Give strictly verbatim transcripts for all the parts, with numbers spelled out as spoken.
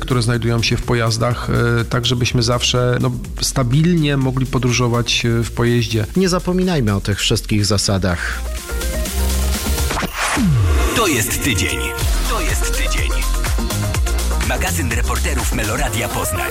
które znajdują się w pojazdach, tak żebyśmy zawsze no, stabilnie mogli podróżować w pojeździe. Nie zapominajmy o tych wszystkich zasadach. To jest tydzień. To jest tydzień. Magazyn reporterów Meloradia Poznań.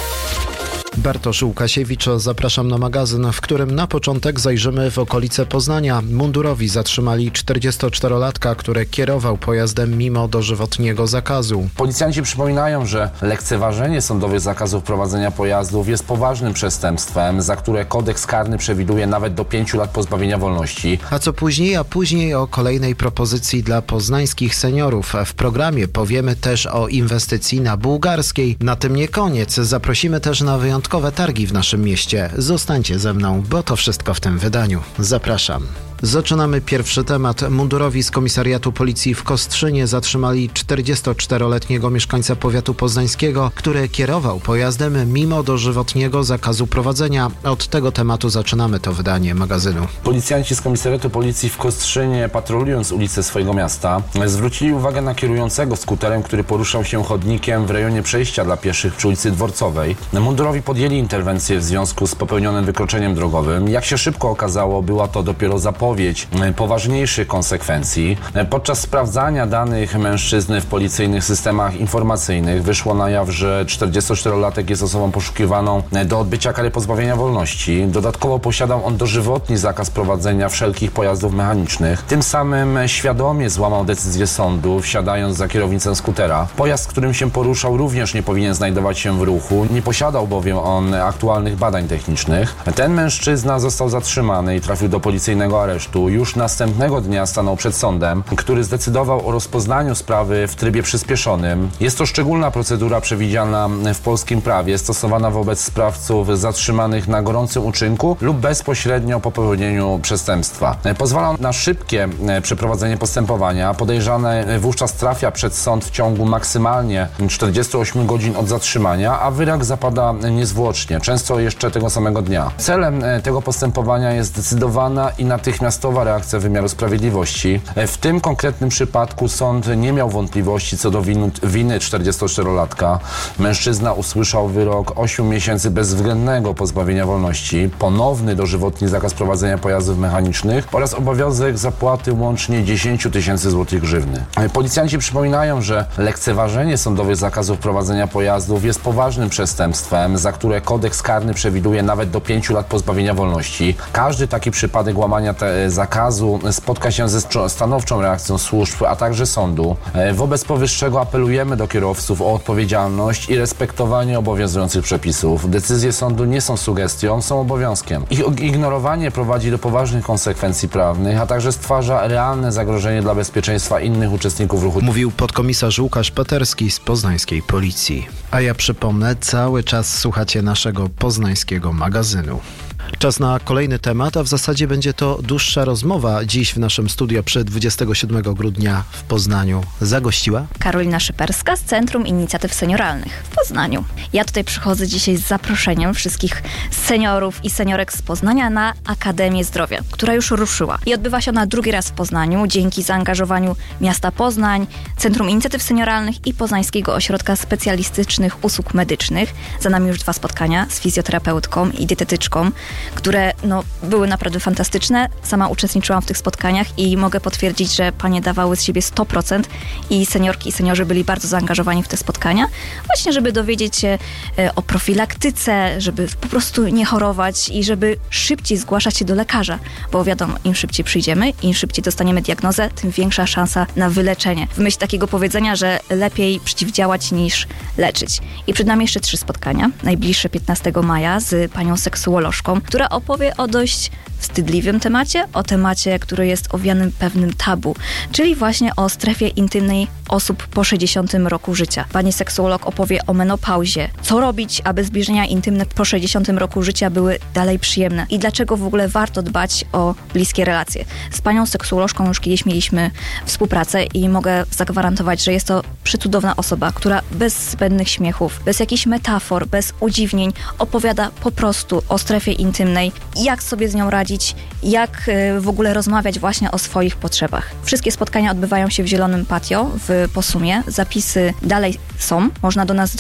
Bartosz Łukasiewicz, zapraszam na magazyn, w którym na początek zajrzymy w okolice Poznania. Mundurowi zatrzymali czterdziestoczterolatka, który kierował pojazdem mimo dożywotniego zakazu. Policjanci przypominają, że lekceważenie sądowych zakazów prowadzenia pojazdów jest poważnym przestępstwem, za które kodeks karny przewiduje nawet do pięciu lat pozbawienia wolności. A co później? A później o kolejnej propozycji dla poznańskich seniorów. W programie powiemy też o inwestycji na Bułgarskiej. Na tym nie koniec. Zaprosimy też na wyjątkowe targi w naszym mieście. Zostańcie ze mną, bo to wszystko w tym wydaniu. Zapraszam. Zaczynamy pierwszy temat. Mundurowi z komisariatu policji w Kostrzynie zatrzymali czterdziestoczteroletniego mieszkańca powiatu poznańskiego, który kierował pojazdem mimo dożywotniego zakazu prowadzenia. Od tego tematu zaczynamy to wydanie magazynu. Policjanci z komisariatu policji w Kostrzynie, patrolując ulice swojego miasta, zwrócili uwagę na kierującego skuterem, który poruszał się chodnikiem w rejonie przejścia dla pieszych przy ulicy Dworcowej. Mundurowi podjęli interwencję w związku z popełnionym wykroczeniem drogowym. Jak się szybko okazało, była to dopiero zapowiedź poważniejszych konsekwencji. Podczas sprawdzania danych mężczyzny w policyjnych systemach informacyjnych wyszło na jaw, że czterdziestoczterolatek jest osobą poszukiwaną do odbycia kary pozbawienia wolności. Dodatkowo posiadał on dożywotni zakaz prowadzenia wszelkich pojazdów mechanicznych. Tym samym świadomie złamał decyzję sądu, wsiadając za kierownicę skutera. Pojazd, którym się poruszał, również nie powinien znajdować się w ruchu. Nie posiadał bowiem on aktualnych badań technicznych. Ten mężczyzna został zatrzymany i trafił do policyjnego aresztu. Już następnego dnia stanął przed sądem, który zdecydował o rozpoznaniu sprawy w trybie przyspieszonym. Jest to szczególna procedura przewidziana w polskim prawie, stosowana wobec sprawców zatrzymanych na gorącym uczynku lub bezpośrednio po popełnieniu przestępstwa. Pozwala na szybkie przeprowadzenie postępowania. Podejrzany wówczas trafia przed sąd w ciągu maksymalnie czterdziestu ośmiu godzin od zatrzymania, a wyrok zapada niezwłocznie, często jeszcze tego samego dnia. Celem tego postępowania jest zdecydowana i natychmiastowa reakcja wymiaru sprawiedliwości. W tym konkretnym przypadku sąd nie miał wątpliwości co do winy, winy czterdziestoczterolatka. Mężczyzna usłyszał wyrok ośmiu miesięcy bezwzględnego pozbawienia wolności, ponowny dożywotni zakaz prowadzenia pojazdów mechanicznych oraz obowiązek zapłaty łącznie dziesięć tysięcy złotych grzywny. Policjanci przypominają, że lekceważenie sądowych zakazów prowadzenia pojazdów jest poważnym przestępstwem, za które kodeks karny przewiduje nawet do pięciu lat pozbawienia wolności. Każdy taki przypadek łamania te zakazu spotka się ze stanowczą reakcją służb, a także sądu. Wobec powyższego apelujemy do kierowców o odpowiedzialność i respektowanie obowiązujących przepisów. Decyzje sądu nie są sugestią, są obowiązkiem. Ich ignorowanie prowadzi do poważnych konsekwencji prawnych, a także stwarza realne zagrożenie dla bezpieczeństwa innych uczestników ruchu. Mówił podkomisarz Łukasz Paterski z poznańskiej policji. A ja przypomnę, cały czas słuchacie naszego poznańskiego magazynu. Czas na kolejny temat, a w zasadzie będzie to dłuższa rozmowa. Dziś w naszym studio przy dwudziestego siódmego grudnia w Poznaniu zagościła Karolina Szyperska z Centrum Inicjatyw Senioralnych w Poznaniu. Ja tutaj przychodzę dzisiaj z zaproszeniem wszystkich seniorów i seniorek z Poznania na Akademię Zdrowia, która już ruszyła. I odbywa się ona drugi raz w Poznaniu dzięki zaangażowaniu miasta Poznań, Centrum Inicjatyw Senioralnych i Poznańskiego Ośrodka Specjalistycznych Usług Medycznych. Za nami już dwa spotkania z fizjoterapeutką i dietetyczką, które no, były naprawdę fantastyczne. Sama uczestniczyłam w tych spotkaniach i mogę potwierdzić, że panie dawały z siebie sto procent i seniorki i seniorzy byli bardzo zaangażowani w te spotkania, właśnie żeby dowiedzieć się e, o profilaktyce, żeby po prostu nie chorować i żeby szybciej zgłaszać się do lekarza, bo wiadomo, im szybciej przyjdziemy, im szybciej dostaniemy diagnozę, tym większa szansa na wyleczenie. W myśl takiego powiedzenia, że lepiej przeciwdziałać niż leczyć. I przed nami jeszcze trzy spotkania. Najbliższe piętnastego maja z panią seksuolożką, która opowie o dość wstydliwym temacie, o temacie, który jest owianym pewnym tabu, czyli właśnie o strefie intymnej osób po sześćdziesiątym roku życia. Pani seksuolog opowie o menopauzie, co robić, aby zbliżenia intymne po sześćdziesiątym roku życia były dalej przyjemne i dlaczego w ogóle warto dbać o bliskie relacje. Z panią seksuolożką już kiedyś mieliśmy współpracę i mogę zagwarantować, że jest to przecudowna osoba, która bez zbędnych śmiechów, bez jakichś metafor, bez udziwnień opowiada po prostu o strefie intymnej, jak sobie z nią radzić, jak w ogóle rozmawiać właśnie o swoich potrzebach. Wszystkie spotkania odbywają się w Zielonym Patio w Posumie. Zapisy dalej są. Można do nas